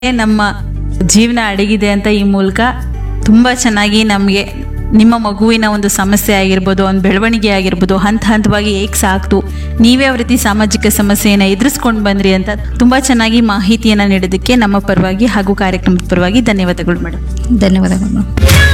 ನಮ್ಮ ಜೀವನ ಅಡಗಿದೆ ಅಂತ ಈ ಮೂಲಕ ತುಂಬ ಚೆನ್ನಾಗಿ ನಮಗೆ ನಿಮ್ಮ ಮಗುವಿನ ಒಂದು ಸಮಸ್ಯೆ ಆಗಿರ್ಬೋದು, ಒಂದು ಬೆಳವಣಿಗೆ ಆಗಿರ್ಬೋದು, ಹಂತ ಹಂತವಾಗಿ ಹೇಗೆ ಸಾಕ್ತು, ನೀವೇ ಯಾವ ರೀತಿ ಸಾಮಾಜಿಕ ಸಮಸ್ಯೆಯನ್ನು ಎದುರಿಸ್ಕೊಂಡು ಬಂದ್ರಿ ಅಂತ ತುಂಬ ಚೆನ್ನಾಗಿ ಮಾಹಿತಿಯನ್ನು ನೀಡೋದಕ್ಕೆ ನಮ್ಮ ಪರವಾಗಿ ಹಾಗೂ ಕಾರ್ಯಕ್ರಮದ ಪರವಾಗಿ ಧನ್ಯವಾದಗಳು ಮೇಡಮ್. ಧನ್ಯವಾದಗಳು.